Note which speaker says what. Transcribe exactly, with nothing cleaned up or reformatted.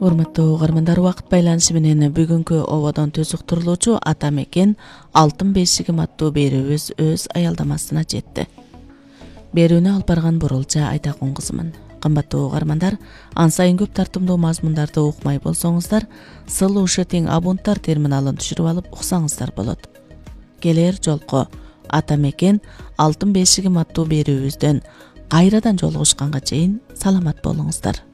Speaker 1: Урматтуу угармандар, убакыт байланышы менен бүгүнкү ободон түзүктүрүлүүчү Ата мекен Алтын бешигим аттуу берүүбүз өз аялдамасына жетти. Берүүнү алып барган Бурулча Айтакун кызымын. Кымбаттуу угармандар, ан сайын көп тартымдуу мазмундарды укмай болсоңуздар, Solution Abuntar терминалын түшүрүп алып уксаңыздар болот. Келер жолку Ата мекен Алтын бешигим аттуу берүүбүздөн кайрадан жолугушканга чейин саламат болуңуздар.